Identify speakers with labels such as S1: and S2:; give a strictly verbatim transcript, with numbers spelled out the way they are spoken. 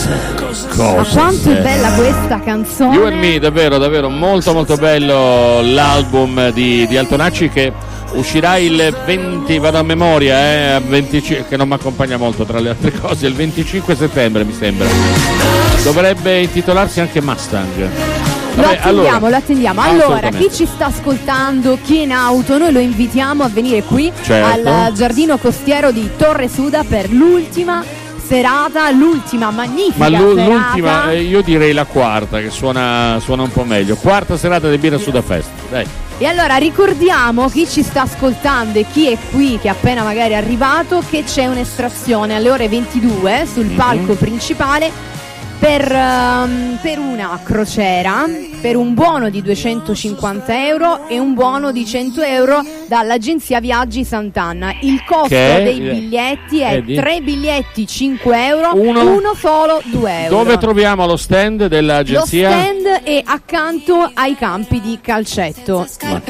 S1: Cose.
S2: Ma quanto è bella questa canzone.
S1: You and Me, davvero, davvero molto molto bello l'album di, di Altonacci, che uscirà il venti, vado a memoria, eh, venticinque, che non mi accompagna molto tra le altre cose, il venticinque settembre mi sembra. Dovrebbe intitolarsi anche Mustang.
S2: Lo
S1: Vabbè,
S2: attendiamo,
S1: allora,
S2: lo attendiamo. Allora, chi ci sta ascoltando, chi è in auto, noi lo invitiamo a venire qui,
S1: certo,
S2: al giardino costiero di Torre Suda per l'ultima serata, l'ultima magnifica
S1: Ma l-
S2: serata.
S1: l'ultima, eh, io direi la quarta, che suona, suona un po' meglio. Quarta serata di Birra Suda Fest. Dai.
S2: E allora ricordiamo, chi ci sta ascoltando e chi è qui, che è appena magari arrivato, che c'è un'estrazione alle ore ventidue sul
S1: Mm-hmm.
S2: palco principale per, um, per una crociera, per un buono di duecentocinquanta euro e un buono di cento euro dall'agenzia Viaggi Sant'Anna. Il costo
S1: Che è-
S2: dei biglietti è
S1: eh, di-
S2: tre biglietti cinque euro,
S1: Uno-
S2: uno, solo due euro.
S1: Dove troviamo lo stand dell'agenzia?
S2: Lo stand è accanto ai campi di calcetto.
S1: Ma